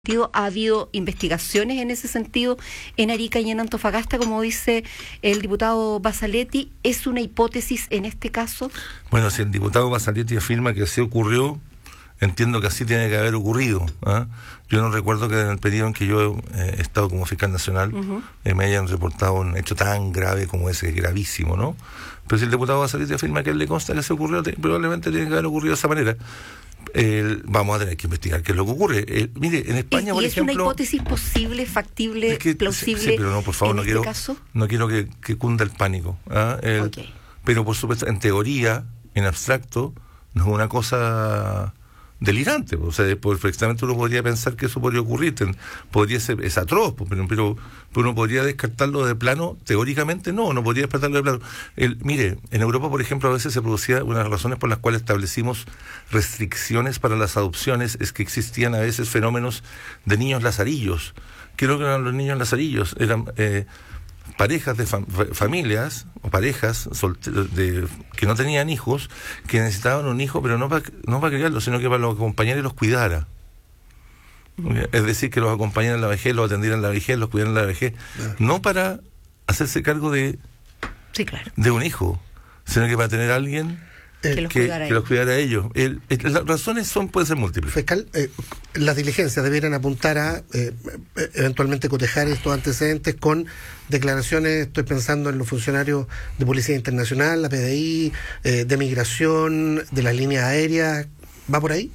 ¿Ha habido investigaciones en ese sentido en Arica y en Antofagasta, como dice el diputado Basaletti? ¿Es una hipótesis en este caso? Bueno, si el diputado Basaletti afirma que así ocurrió, entiendo que así tiene que haber ocurrido. Yo no recuerdo que en el periodo en que yo he estado como fiscal nacional me hayan reportado un hecho tan grave como ese, que es gravísimo, ¿no? Pero si el diputado Basaletti afirma que a él le consta que se ocurrió, probablemente tiene que haber ocurrido de esa manera. Vamos a tener que investigar qué es lo que ocurre. Mire, en España, por ejemplo... ¿Es una hipótesis posible, factible, plausible? Sí, pero no, por favor, no quiero que cunda el pánico. Okay. Pero, por supuesto, en teoría, en abstracto, no es una cosa delirante. O sea, perfectamente uno podría pensar que eso podría ocurrir. Podría ser, es atroz, pero uno podría descartarlo de plano. Teóricamente no podría descartarlo de plano. Mire, en Europa, por ejemplo, a veces se producía, una de las razones por las cuales establecimos restricciones para las adopciones es que existían a veces fenómenos de niños lazarillos. ¿Qué es lo que eran los niños lazarillos? Eran parejas de familias o parejas que no tenían hijos, que necesitaban un hijo, pero no para criarlo, sino que para los acompañar y los cuidara. Es decir, que los acompañaran en la vejez, los atendieran en la vejez, los cuidaran en la vejez, no para hacerse cargo de un hijo, sino que para tener a alguien que los cuidara a ellos. Las razones pueden ser múltiples. Fiscal, las diligencias debieran apuntar a eventualmente cotejar estos antecedentes con declaraciones, estoy pensando en los funcionarios de Policía Internacional, la PDI, de Migración, de las líneas aéreas. ¿Va por ahí?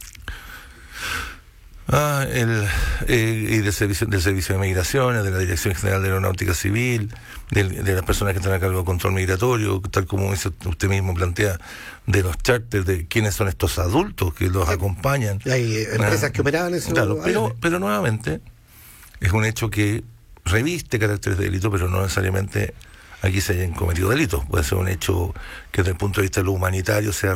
Y del servicio de migraciones, de la Dirección General de Aeronáutica Civil, de las personas que están a cargo del control migratorio, tal como usted mismo plantea, de los charters, de quiénes son estos adultos que los acompañan. Hay empresas que operaban eso. Claro, pero nuevamente es un hecho que reviste caracteres de delito, pero no necesariamente aquí se hayan cometido delitos. Puede ser un hecho que desde el punto de vista de lo humanitario sea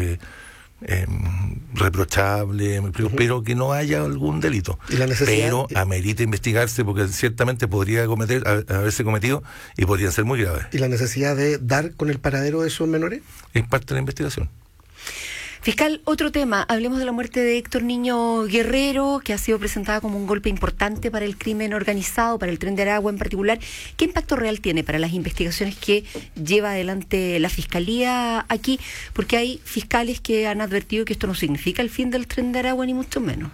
reprochable, pero que no haya algún delito. Pero amerita investigarse, porque ciertamente podría haberse cometido y podrían ser muy graves. ¿Y la necesidad de dar con el paradero de esos menores? Es parte de la investigación. Fiscal, otro tema, hablemos de la muerte de Héctor Niño Guerrero, que ha sido presentada como un golpe importante para el crimen organizado, para el Tren de Aragua en particular. ¿Qué impacto real tiene para las investigaciones que lleva adelante la Fiscalía aquí? Porque hay fiscales que han advertido que esto no significa el fin del Tren de Aragua, ni mucho menos.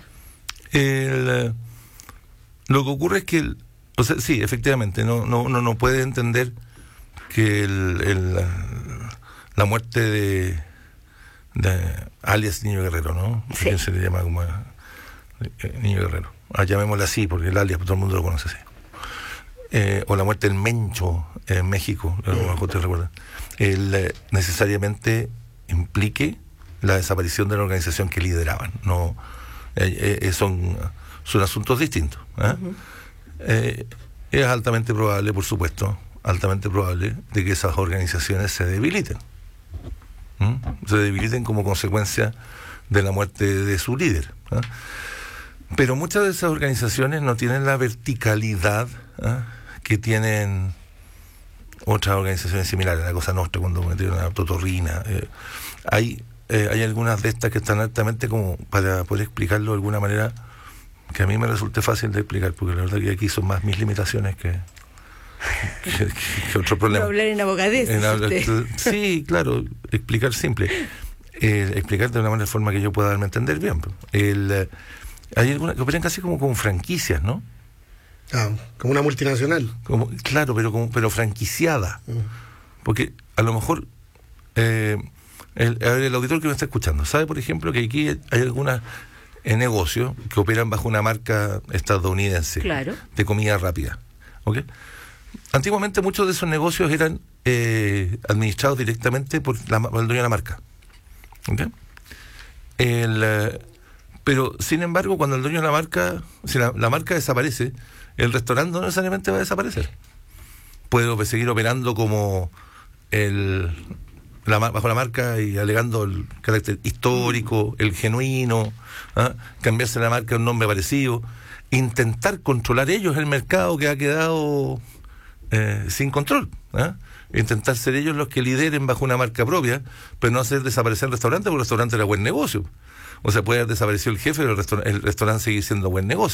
Lo que ocurre es que, sí, efectivamente, no puede entender que la muerte de alias Niño Guerrero, ¿no? Sí. Se le llama como Niño Guerrero. Llamémosle así, porque el alias todo el mundo lo conoce así. O la muerte del Mencho en México, a lo mejor te recuerdan. Necesariamente implique la desaparición de la organización que lideraban. No, son asuntos distintos. Es altamente probable, por supuesto, de que esas organizaciones se debiliten. Se debiliten como consecuencia de la muerte de su líder. Pero muchas de esas organizaciones no tienen la verticalidad que tienen otras organizaciones similares, la Cosa Nostra, cuando metieron a Totorrina. Hay algunas de estas que están altamente, como para poder explicarlo de alguna manera que a mí me resulte fácil de explicar, porque la verdad que aquí son más mis limitaciones que otro problema. No hablar en abogacés. Sí, claro, explicar simple. Explicar de una forma que yo pueda darme a entender bien. Hay algunas que operan casi como franquicias, ¿no? Como una multinacional. Claro, pero franquiciada. Porque a lo mejor el auditor que me está escuchando sabe, por ejemplo, que aquí hay algunas negocios que operan bajo una marca estadounidense, claro, de comida rápida. ¿Ok? Antiguamente muchos de esos negocios eran administrados directamente por el dueño de la marca. ¿Okay? Pero, sin embargo, cuando el dueño de la marca, si la marca desaparece, el restaurante no necesariamente va a desaparecer. Puede seguir operando como bajo la marca y alegando el carácter histórico, el genuino, cambiarse la marca a un nombre parecido, intentar controlar ellos el mercado que ha quedado sin control, intentar ser ellos los que lideren bajo una marca propia, pero no hacer desaparecer el restaurante, porque el restaurante era buen negocio. O sea, puede haber desaparecido el jefe, pero el restaurante sigue siendo buen negocio.